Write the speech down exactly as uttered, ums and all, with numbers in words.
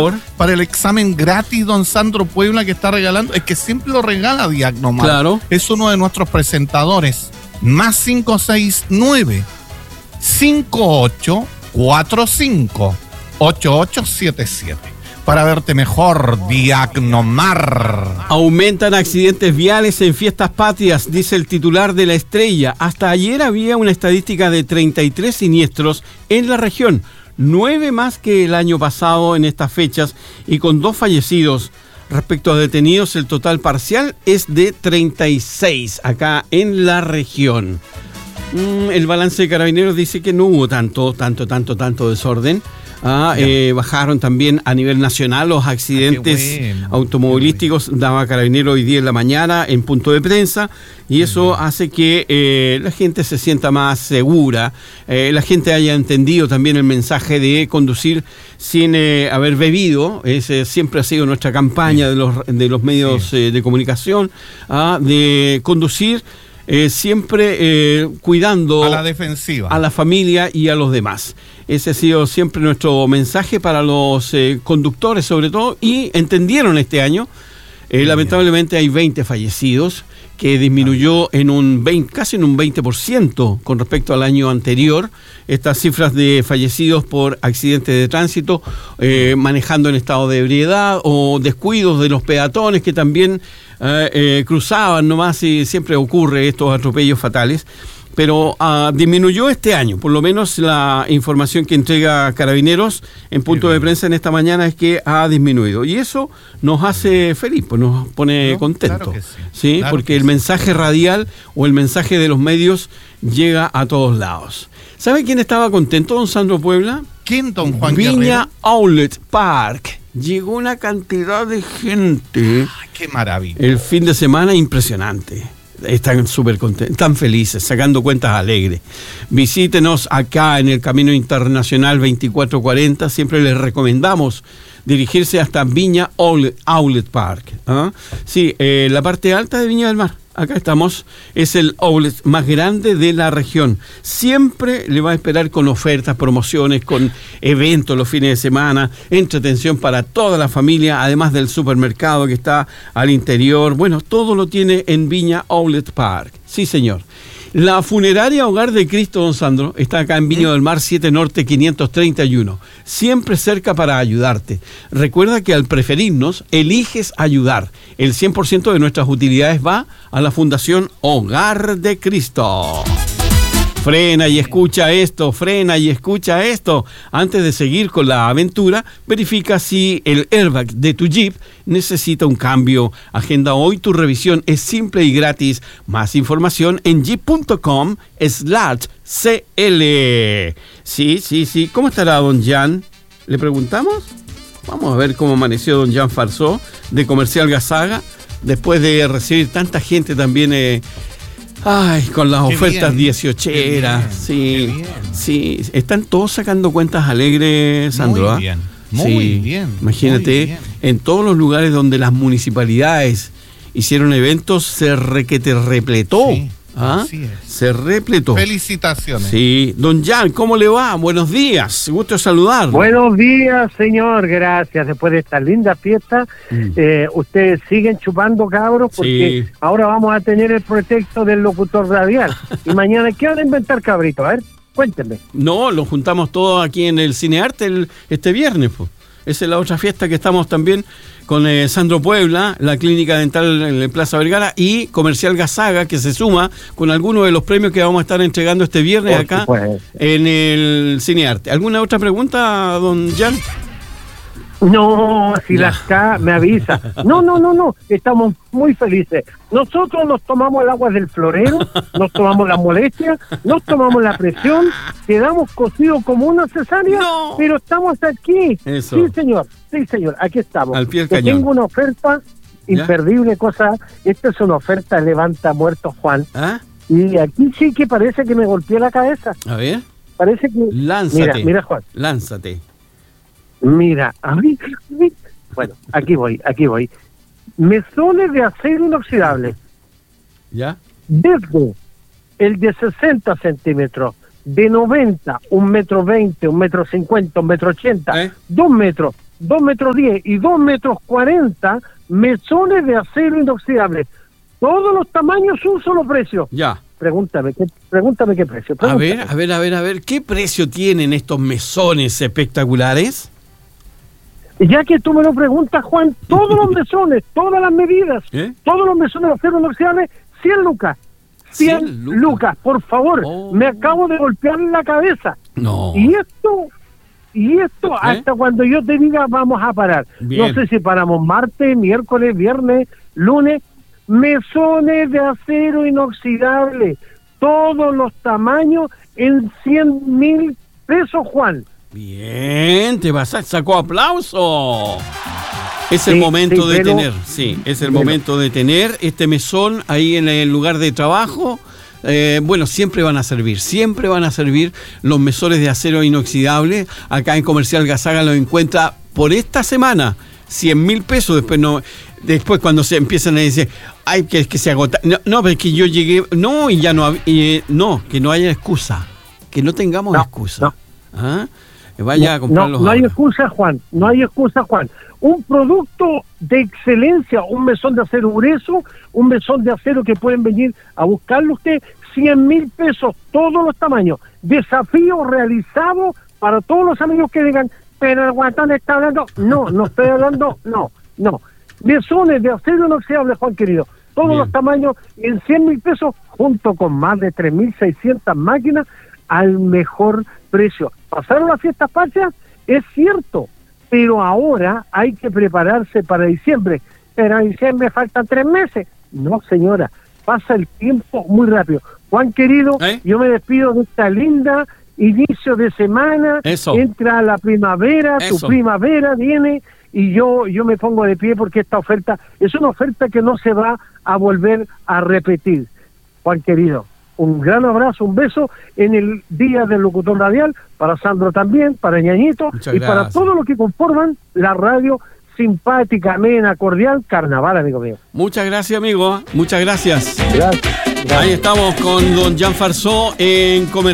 favor. Para el examen gratis, don Sandro Puebla, que está regalando. Es que siempre lo regala Diagnomar. Claro. Es uno de nuestros presentadores. Más cinco seis nueve, cinco ocho cuatro cinco, ocho ocho siete siete. Para verte mejor, Diagnomar. Aumentan accidentes viales en fiestas patrias, dice el titular de La Estrella. Hasta ayer había una estadística de treinta y tres siniestros en la región, nueve más que el año pasado en estas fechas y con dos fallecidos. Respecto a detenidos, el total parcial es de treinta y seis acá en la región. Mm, el balance de Carabineros dice que no hubo tanto, tanto, tanto, tanto desorden. Ah, eh, bajaron también a nivel nacional los accidentes ah, bueno, automovilísticos, bueno. Daba Carabinero hoy día en la mañana en punto de prensa y eso bueno. hace que eh, la gente se sienta más segura, eh, la gente haya entendido también el mensaje de conducir sin eh, haber bebido. Ese siempre ha sido nuestra campaña sí. de los de los medios sí. eh, de comunicación, ah, de conducir Eh, siempre eh, cuidando a la defensiva, a la familia y a los demás. Ese ha sido siempre nuestro mensaje para los eh, conductores sobre todo, y entendieron este año. Eh, lamentablemente hay veinte fallecidos, que disminuyó en un veinte, casi en un veinte por ciento con respecto al año anterior. Estas cifras de fallecidos por accidentes de tránsito, eh, manejando en estado de ebriedad o descuidos de los peatones que también eh, eh, cruzaban nomás, y siempre ocurre estos atropellos fatales. Pero uh, disminuyó este año, por lo menos la información que entrega Carabineros en punto de prensa en esta mañana es que ha disminuido. Y eso nos hace feliz, pues nos pone no, contento. Claro sí, ¿sí? Claro porque el sí. mensaje radial o el mensaje de los medios llega a todos lados. ¿Sabe quién estaba contento, don Sandro Puebla? ¿Quién, don Juan Viña Guerrero? Outlet Park. Llegó una cantidad de gente. Ay, ¡qué maravilla! El fin de semana impresionante. Están súper contentos, están felices, sacando cuentas alegres. Visítenos acá en el Camino Internacional veinticuatro cuarenta. Siempre les recomendamos dirigirse hasta Viña Outlet Park. ¿Ah? Sí, eh, la parte alta de Viña del Mar. Acá estamos, es el outlet más grande de la región. Siempre le va a esperar con ofertas, promociones, con eventos los fines de semana, entretención para toda la familia, además del supermercado que está al interior. Bueno, todo lo tiene en Viña Outlet Park. Sí, señor. La funeraria Hogar de Cristo, don Sandro, está acá en Viña del Mar, siete Norte quinientos treinta y uno. Siempre cerca para ayudarte. Recuerda que al preferirnos, eliges ayudar. El cien por ciento de nuestras utilidades va a la Fundación Hogar de Cristo. Frena y escucha esto, frena y escucha esto. Antes de seguir con la aventura, verifica si el airbag de tu Jeep necesita un cambio. Agenda hoy tu revisión, es simple y gratis. Más información en jeep punto com slash c l. Sí, sí, sí. ¿Cómo estará don Jan? ¿Le preguntamos? Vamos a ver cómo amaneció don Jan Farsó de Comercial Gazaga, después de recibir tanta gente también... Eh, Ay, con las qué ofertas bien, dieciocheras, sí, sí, están todos sacando cuentas alegres, Sandro. Muy bien, muy sí, bien. Imagínate, muy bien. En todos los lugares donde las municipalidades hicieron eventos, se requete repletó. Sí, ¿Ah? así es. Se repletó. Felicitaciones. Sí, don Jan, ¿cómo le va? Buenos días, gusto de saludarlo. Buenos días, señor, gracias. Después de esta linda fiesta, mm. eh, ustedes siguen chupando, cabros, porque sí. ahora vamos a tener el pretexto del locutor radial. Y mañana, ¿qué van a inventar, cabrito? A ver, cuéntenme. No, lo juntamos todos aquí en el Cinearte el, este viernes, pues. Esa es la otra fiesta que estamos también con eh, Sandro Puebla, la clínica dental en Plaza Vergara, y Comercial Gazaga, que se suma con algunos de los premios que vamos a estar entregando este viernes Por acá supuesto. en el Cinearte. ¿Alguna otra pregunta, don Jan? No, si las K me avisa. No, no, no, no, estamos muy felices. Nosotros nos tomamos el agua del florero, nos tomamos la molestia, nos tomamos la presión, quedamos cocidos como una cesárea, no. pero estamos aquí. Eso. Sí, señor, sí, señor, aquí estamos. Al pie del Yo cañón. tengo una oferta imperdible, ¿Ya? cosa, esta es una oferta levanta muertos, Juan. ¿Ah? Y aquí sí que parece que me golpeé la cabeza. A ver. Parece que... Lánzate. Mira, mira, Juan. Lánzate. Mira, a mí, a mí, bueno, aquí voy, aquí voy. Mesones de acero inoxidable. ¿Ya? Desde el de sesenta centímetros, de noventa, un metro veinte, un metro cincuenta, un metro ochenta, ¿Eh? dos metros, dos metros diez y dos metros cuarenta, mesones de acero inoxidable. Todos los tamaños, un solo precio. Ya. Pregúntame, ¿qué, pregúntame qué precio. Pregúntame. A ver, a ver, a ver, a ver, ¿qué precio tienen estos mesones espectaculares? Ya que tú me lo preguntas, Juan, todos los mesones, todas las medidas, ¿Eh? todos los mesones de acero inoxidable, cien lucas. cien, cien lucas. lucas, por favor. Oh. Me acabo de golpear la cabeza. No. Y esto, y esto ¿Eh? hasta cuando yo te diga vamos a parar. Bien. No sé si paramos martes, miércoles, viernes, lunes. Mesones de acero inoxidable, todos los tamaños en cien mil pesos, Juan. Bien, te vas a sacó aplauso. Es el Sí, momento sí, de pero- tener, sí, es el pero- momento de tener este mesón ahí en el lugar de trabajo. Eh, bueno, siempre van a servir, siempre van a servir los mesones de acero inoxidable. Acá en Comercial Gazaga lo encuentra por esta semana, cien mil pesos. Después no, después cuando se empiezan a decir, ay, que es que se agota. No, no, pero es que yo llegué, no, y ya no, hab- y, eh, no, que no haya excusa, que no tengamos No, excusa. no. ¿Ah? Vaya a No, comprarlos no hay ahora. excusa, Juan, no hay excusa, Juan. Un producto de excelencia, un mesón de acero grueso, un mesón de acero que pueden venir a buscarlo usted, cien mil pesos, todos los tamaños. Desafío realizado para todos los amigos que digan, pero el Guatón está hablando. No, no estoy hablando, no, no. Mesones de acero inoxidable, Juan querido, todos Bien. los tamaños en cien mil pesos, junto con más de tres mil seiscientas máquinas al mejor precio. ¿Pasaron las fiestas patrias? Es cierto, pero ahora hay que prepararse para diciembre. Pero en diciembre faltan tres meses. No, señora, pasa el tiempo muy rápido. Juan querido, ¿Eh? yo me despido de esta linda inicio de semana. Eso. Entra la primavera, Eso. tu primavera viene y yo yo me pongo de pie porque esta oferta es una oferta que no se va a volver a repetir. Juan querido, un gran abrazo, un beso en el Día del Locutor Radial, para Sandro también, para Ñañito Muchas y para gracias. todos los que conforman la radio simpática, amena, cordial, carnaval, amigo mío. Muchas gracias, amigo. Muchas gracias. Gracias. Ahí estamos con don Jean Farsó en Comercial.